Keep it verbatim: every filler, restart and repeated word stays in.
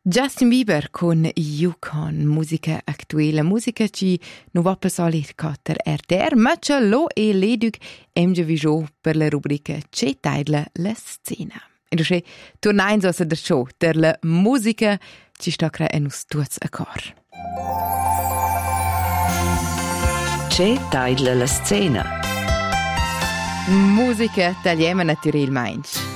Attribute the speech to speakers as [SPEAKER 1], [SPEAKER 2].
[SPEAKER 1] Justin Bieber con Yukon, musica actuella, musica ci non va per solid cotter er der, ma ce lo e l'edug em già viso per la rubrica C'è taidla la scena. E dusce tornain so der show der la musica ci sta crea en us tuts a cor.
[SPEAKER 2] C'è taidla la scena.
[SPEAKER 1] Musica tagliema naturalmente.